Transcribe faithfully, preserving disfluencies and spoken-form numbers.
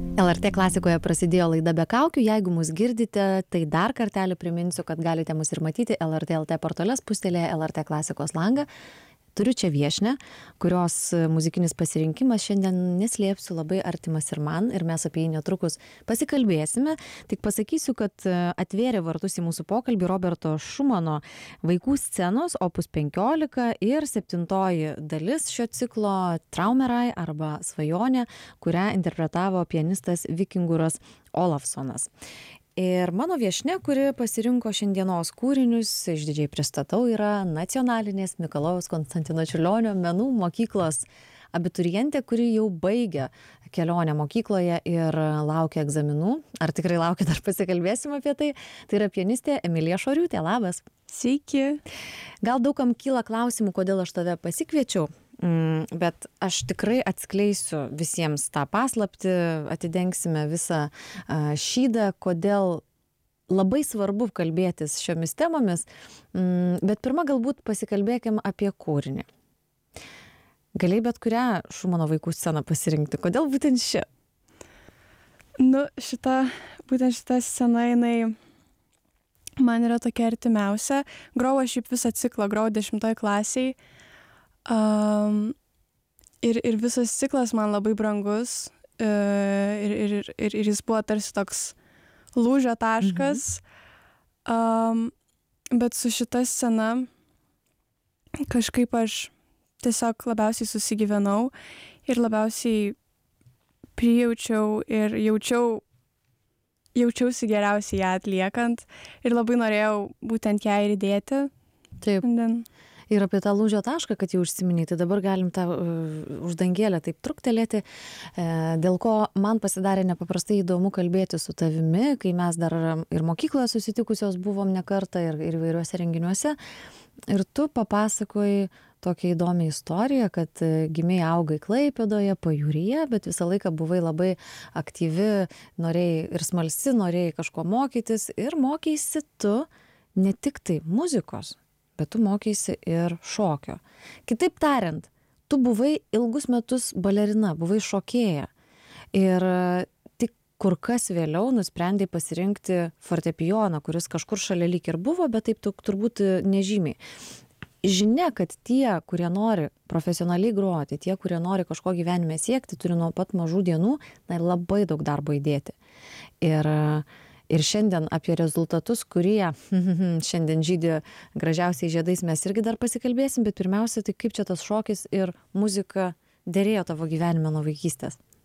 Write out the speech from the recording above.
L R T klasikoje prasidėjo laida Be kaukių. Jeigu mus girdite, tai dar kartelį priminsiu, kad galite mus ir matyti L R T L T portale, spustelėje L R T klasikos langą. Turiu čia viešnią, kurios muzikinis pasirinkimas šiandien, neslėpsiu, labai artimas ir man, ir mes apie jį netrukus pasikalbėsime. Tik pasakysiu, kad atvėrė vartus į mūsų pokalbį Roberto Šumano vaikų scenos opus penkiolika ir septintoji dalis šio ciklo Traumerai arba Svajonė, kurią interpretavo pianistas Vikinguras Olafsonas. Ir mano viešnia, kuri pasirinko šiandienos kūrinius, išdidžiai pristatau, yra Nacionalinės Mikalojaus Konstantino Čiurlionio menų mokyklos abiturientė, kuri jau baigia kelionę mokykloje ir laukia egzaminų. Ar tikrai laukia, dar pasikalbėsim apie tai. Tai yra pianistė Emilija Šoriūtė. Labas. Sveiki. Gal daugam kyla klausimų, kodėl aš tave pasikviečiau. Mm, bet aš tikrai atskleisiu visiems tą paslaptį, atidengsime visą uh, šydą, kodėl labai svarbu kalbėtis šiomis temomis, mm, bet pirmą galbūt pasikalbėkim apie kūrinį. Galėjai bet kurią Šumano vaikų sceną pasirinkti, kodėl būtent ši? Nu, šita, būtent šita scena, jinai man yra tokia artimiausia. Grojau aš šiaip visą ciklą, grojau dešimtoj klasiai. Um, ir, ir visas ciklas man labai brangus uh, ir, ir, ir, ir jis buvo tarsi toks lūžio taškas. Mhm. Um, bet su šita scena kažkaip aš tiesiog labiausiai susigyvenau ir labiausiai prijaučiau ir jaučiau, jaučiausi geriausiai ją atliekant ir labai norėjau būtent ją ir įdėti. Taip. Šiandien. Ir apie tą lūžio tašką, kad jau užsiminei, tai dabar galim tą uh, uždangėlę taip truktelėti, e, dėl ko man pasidarė nepaprastai įdomu kalbėti su tavimi, kai mes dar ir mokykloje susitikusios buvom ne kartą ir, ir įvairiuose renginiuose. Ir tu papasakojai tokią įdomią istoriją, kad gimei augai Klaipėdoje, Pajūryje, bet visą laiką buvai labai aktyvi, norėjai ir smalsi, norėjai kažko mokytis ir mokeisi tu ne tik tai muzikos, bet tu mokeisi ir šokio. Kitaip tariant, tu buvai ilgus metus balerina, buvai šokėja. Ir tik kur kas vėliau nusprendei pasirinkti fortepijoną, kuris kažkur šalia lyg ir buvo, bet taip tu turbūt nežymiai. Žinia, kad tie, kurie nori profesionaliai groti, tie, kurie nori kažko gyvenime siekti, turi nuo pat mažų dienų na, labai daug darbo įdėti. Ir Ir šiandien apie rezultatus, kurie šiandien žydi gražiausiai žiedais, mes irgi dar pasikalbėsim, bet pirmiausia, tai kaip čia tas šokis ir muzika derėjo tavo gyvenime nuo vaikystės?